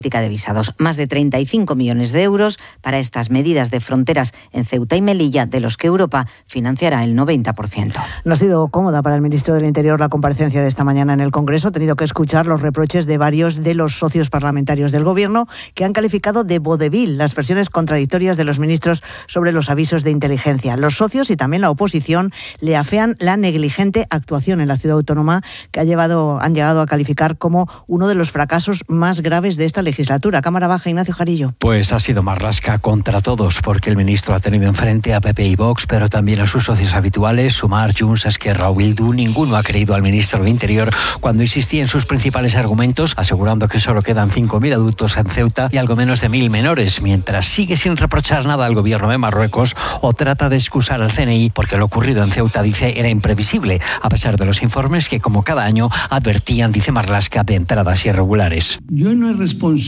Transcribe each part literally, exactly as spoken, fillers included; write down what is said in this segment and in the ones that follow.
de visados. Más de treinta y cinco millones de euros para estas medidas de fronteras en Ceuta y Melilla, de los que Europa financiará el noventa por ciento. No ha sido cómoda para el ministro del Interior la comparecencia de esta mañana en el Congreso. Ha tenido que escuchar los reproches de varios de los socios parlamentarios del Gobierno, que han calificado de vodevil las versiones contradictorias de los ministros sobre los avisos de inteligencia. Los socios y también la oposición le afean la negligente actuación en la ciudad autónoma, que ha llevado, han llegado a calificar como uno de los fracasos más graves de esta legislatura. legislatura. Cámara Baja, Ignacio Jarillo. Pues ha sido marlasca contra todos, porque el ministro ha tenido enfrente a P P y Vox, pero también a sus socios habituales, Sumar, Junts, Esquerra o Bildu. Ninguno ha creído al ministro de Interior cuando insistía en sus principales argumentos, asegurando que solo quedan cinco mil adultos en Ceuta y algo menos de mil menores, mientras sigue sin reprochar nada al gobierno de Marruecos o trata de excusar al C N I porque lo ocurrido en Ceuta, dice, era imprevisible, a pesar de los informes que, como cada año, advertían, dice Marlasca, de entradas irregulares. Yo no he responsabilizado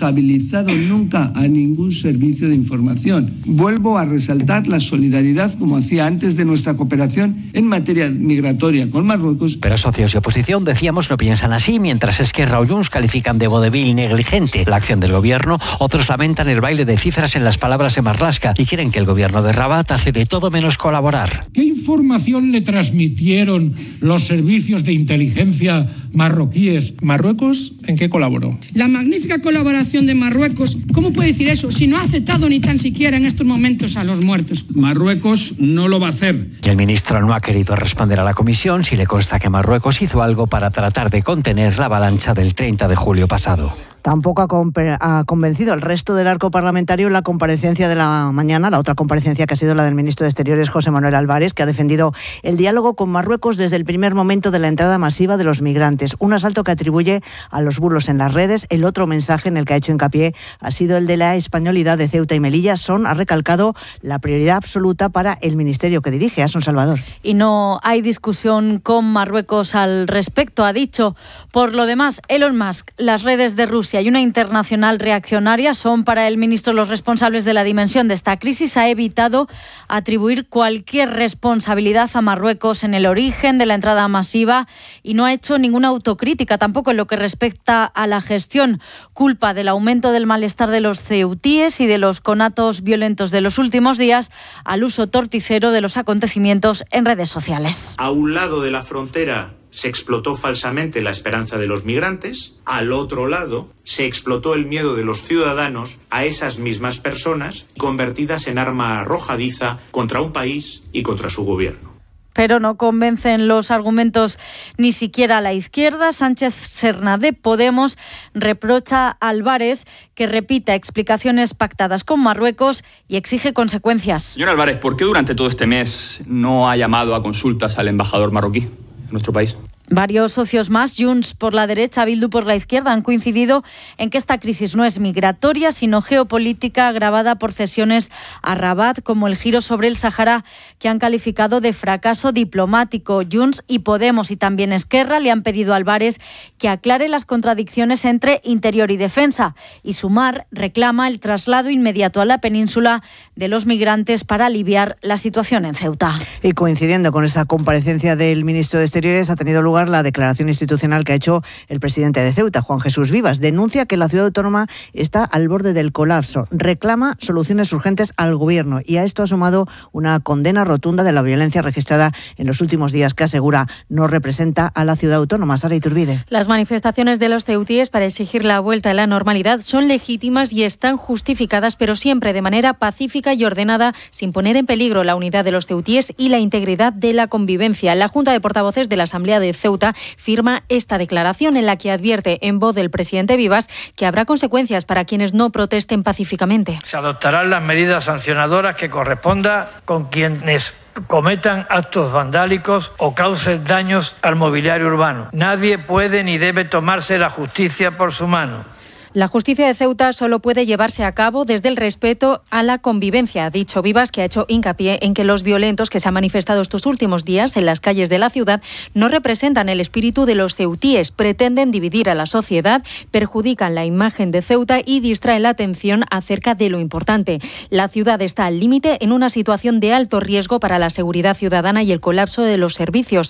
nunca a ningún servicio de información. Vuelvo a resaltar la solidaridad, como hacía antes de nuestra cooperación en materia migratoria con Marruecos. Pero socios y oposición, decíamos, no piensan así, mientras Esquerra o Junts califican de vodevil y negligente la acción del gobierno. Otros lamentan el baile de cifras en las palabras de Marlaska y quieren que el gobierno de Rabat hace de todo menos colaborar. ¿Qué información le transmitieron los servicios de inteligencia marroquíes? ¿Marruecos en qué colaboró? La magnífica colaboración de Marruecos, ¿cómo puede decir eso si no ha aceptado ni tan siquiera en estos momentos a los muertos? Marruecos no lo va a hacer. Y el ministro no ha querido responder a la comisión si le consta que Marruecos hizo algo para tratar de contener la avalancha del treinta de julio pasado. Tampoco ha, comp- ha convencido al resto del arco parlamentario la comparecencia de la mañana, la otra comparecencia que ha sido la del ministro de Exteriores, José Manuel Álvarez, que ha defendido el diálogo con Marruecos desde el primer momento de la entrada masiva de los migrantes. Un asalto que atribuye a los bulos en las redes. El otro mensaje en el que ha hecho hincapié ha sido el de la españolidad de Ceuta y Melilla. Son, ha recalcado, la prioridad absoluta para el ministerio que dirige, Asun Salvador. Y no hay discusión con Marruecos al respecto, ha dicho. Por lo demás, Elon Musk, las redes de Rusia y una internacional reaccionaria son para el ministro los responsables de la dimensión de esta crisis. Ha evitado atribuir cualquier responsabilidad a Marruecos en el origen de la entrada masiva y no ha hecho ninguna autocrítica tampoco en lo que respecta a la gestión. Culpa del aumento del malestar de los ceutíes y de los conatos violentos de los últimos días al uso torticero de los acontecimientos en redes sociales. A un lado de la frontera se explotó falsamente la esperanza de los migrantes, al otro lado se explotó el miedo de los ciudadanos a esas mismas personas convertidas en arma arrojadiza contra un país y contra su gobierno. Pero no convencen los argumentos ni siquiera a la izquierda. Sánchez Serna de Podemos reprocha a Álvarez que repita explicaciones pactadas con Marruecos y exige consecuencias. Señor Álvarez, ¿por qué durante todo este mes no ha llamado a consultas al embajador marroquí en nuestro país? Varios socios más, Junts por la derecha, Bildu por la izquierda, han coincidido en que esta crisis no es migratoria, sino geopolítica agravada por cesiones a Rabat, como el giro sobre el Sáhara, que han calificado de fracaso diplomático. Junts y Podemos y también Esquerra le han pedido a Álvarez que aclare las contradicciones entre interior y defensa. Y Sumar reclama el traslado inmediato a la península de los migrantes para aliviar la situación en Ceuta. Y coincidiendo con esa comparecencia del ministro de Exteriores, ha tenido lugar la declaración institucional que ha hecho el presidente de Ceuta, Juan Jesús Vivas. Denuncia que la ciudad autónoma está al borde del colapso. Reclama soluciones urgentes al gobierno y a esto ha sumado una condena rotunda de la violencia registrada en los últimos días, que asegura no representa a la ciudad autónoma. Sara Iturbide. Las manifestaciones de los ceutíes para exigir la vuelta a la normalidad son legítimas y están justificadas, pero siempre de manera pacífica y ordenada, sin poner en peligro la unidad de los ceutíes y la integridad de la convivencia. La Junta de Portavoces de la Asamblea de Ceuta firma esta declaración en la que advierte en voz del presidente Vivas que habrá consecuencias para quienes no protesten pacíficamente. Se adoptarán las medidas sancionadoras que corresponda con quienes cometan actos vandálicos o causen daños al mobiliario urbano. Nadie puede ni debe tomarse la justicia por su mano. La justicia de Ceuta solo puede llevarse a cabo desde el respeto a la convivencia, ha dicho Vivas, que ha hecho hincapié en que los violentos que se han manifestado estos últimos días en las calles de la ciudad no representan el espíritu de los ceutíes, pretenden dividir a la sociedad, perjudican la imagen de Ceuta y distraen la atención acerca de lo importante. La ciudad está al límite en una situación de alto riesgo para la seguridad ciudadana y el colapso de los servicios.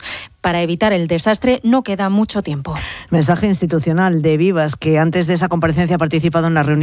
Para evitar el desastre no queda mucho tiempo. Mensaje institucional de Vivas, que antes de esa comparecencia ha participado en la reunión